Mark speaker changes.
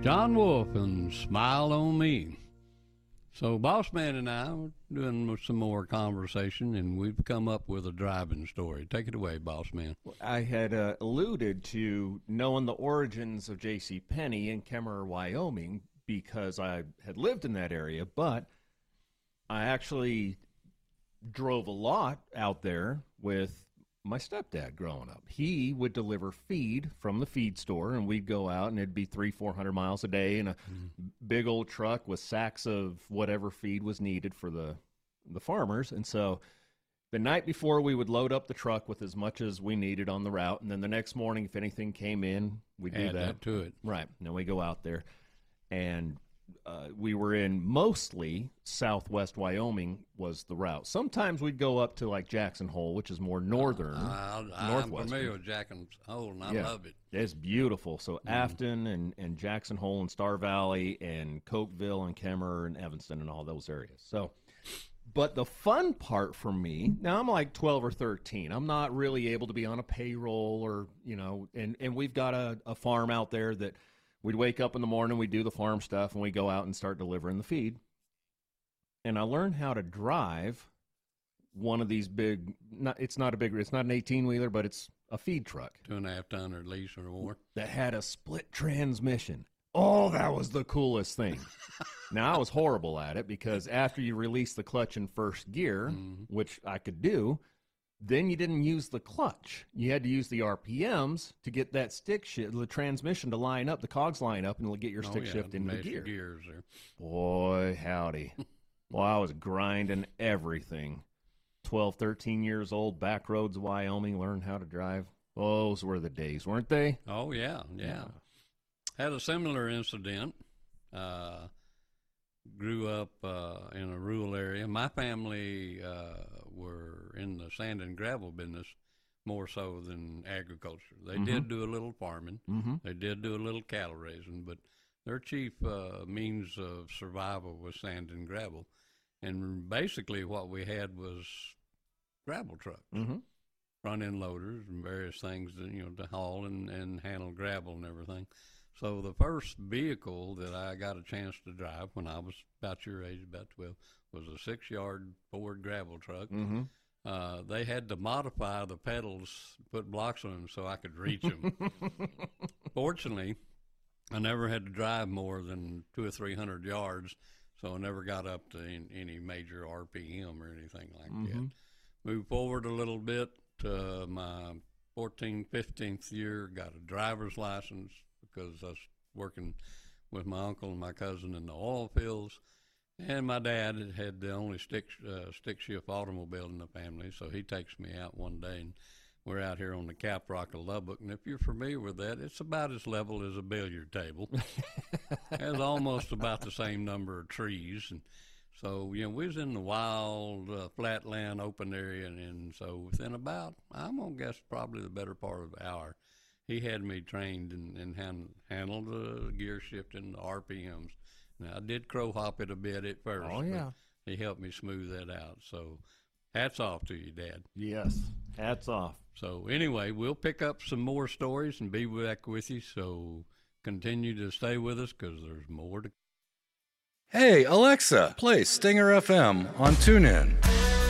Speaker 1: John Wolf and Smile on Me. So Boss Man and I were doing some more conversation, and we've come up with a driving story. Take it away, Boss Man.
Speaker 2: I had alluded to knowing the origins of J.C. Penney in Kemmerer, Wyoming, because I had lived in that area, but I actually drove a lot out there with my stepdad growing up. He would deliver feed from the feed store, and we'd go out, and it'd be 300-400 miles a day in a big old truck with sacks of whatever feed was needed for the farmers. And so the night before, we would load up the truck with as much as we needed on the route, and then the next morning, if anything came in, we'd do that
Speaker 1: to it.
Speaker 2: Right. And then we go out there, and we were in mostly southwest Wyoming was the route. Sometimes we'd go up to like Jackson Hole, which is more northern,
Speaker 1: I'm familiar with Jackson Hole, and I love it.
Speaker 2: It's beautiful. So Afton and Jackson Hole and Star Valley and Cokeville and Kemmerer and Evanston and all those areas. So, but the fun part for me, now I'm like 12 or 13. I'm not really able to be on a payroll or, and we've got a farm out there that we'd wake up in the morning, we'd do the farm stuff, and we go out and start delivering the feed. And I learned how to drive one of these big, it's not an 18-wheeler, but it's a feed truck.
Speaker 1: 2.5 ton or at least or more.
Speaker 2: That had a split transmission. Oh, that was the coolest thing. Now, I was horrible at it because after you release the clutch in first gear, which I could do, then you didn't use the clutch. You had to use the RPMs to get that stick shift, the transmission to line up, the cogs line up, and get your stick shift into gear.
Speaker 1: Gears there.
Speaker 2: Boy, howdy. Well, I was grinding everything. 12, 13 years old, back roads of Wyoming, learned how to drive. Those were the days, weren't they?
Speaker 1: Oh, yeah. Had a similar incident. Grew up in a rural area. My family were in the sand and gravel business more so than agriculture. They did do a little farming. They did do a little cattle raising, but their chief means of survival was sand and gravel. And basically what we had was gravel trucks, front-end loaders and various things to haul and handle gravel and everything. So the first vehicle that I got a chance to drive when I was about your age, about 12, was a 6-yard Ford gravel truck. They had to modify the pedals, put blocks on them so I could reach them. Fortunately, I never had to drive more than 200 or 300 yards, so I never got up to any major RPM or anything like that. Moved forward a little bit to my 14th, 15th year, got a driver's license, because I was working with my uncle and my cousin in the oil fields, and my dad had the only stick shift automobile in the family, so he takes me out one day, and we're out here on the Cap Rock of Lubbock, and if you're familiar with that, it's about as level as a billiard table. It has almost about the same number of trees, and so, we was in the wild, flat land, open area, and so within about, I'm going to guess probably the better part of an hour, he had me trained and handled the gear shift and the RPMs. Now, I did crow hop it a bit at first.
Speaker 2: Oh, yeah.
Speaker 1: He helped me smooth that out. So, hats off to you, Dad.
Speaker 2: Yes, hats off.
Speaker 1: So, anyway, we'll pick up some more stories and be back with you. So, continue to stay with us because there's more to.
Speaker 3: Hey, Alexa, play Stinger FM on TuneIn.